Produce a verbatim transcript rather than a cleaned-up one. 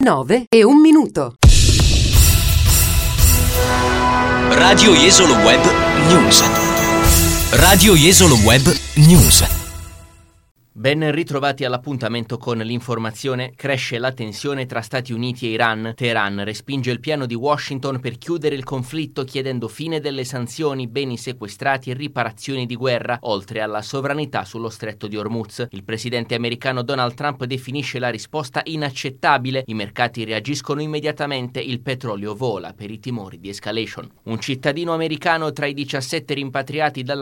nove e un minuto. Radio Jesolo Web News. Radio Jesolo Web News. Ben ritrovati all'appuntamento con l'informazione. Cresce la tensione tra Stati Uniti e Iran. Teheran respinge il piano di Washington per chiudere il conflitto chiedendo fine delle sanzioni, beni sequestrati e riparazioni di guerra, oltre alla sovranità sullo stretto di Hormuz. Il presidente americano Donald Trump definisce la risposta inaccettabile. I mercati reagiscono immediatamente, il petrolio vola per i timori di escalation. Un cittadino americano tra i diciassette rimpatriati dalla